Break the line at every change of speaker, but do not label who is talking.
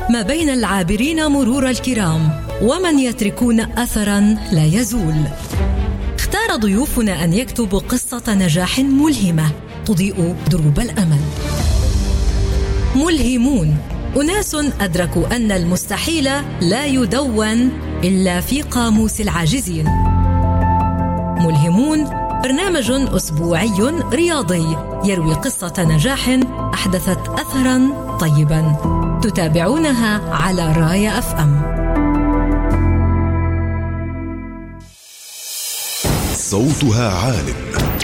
ما بين العابرين مرور الكرام ومن يتركون أثراً لا يزول. اختار ضيوفنا أن يكتبوا قصة نجاح ملهمة تضيء دروب الأمل. ملهمون، أناس أدركوا أن المستحيل لا يدون إلا في قاموس العاجزين. ملهمون برنامج أسبوعي رياضي يروي قصة نجاح أحدثت أثراً طيباً، تتابعونها على رايا FM.
صوتها عالٍ،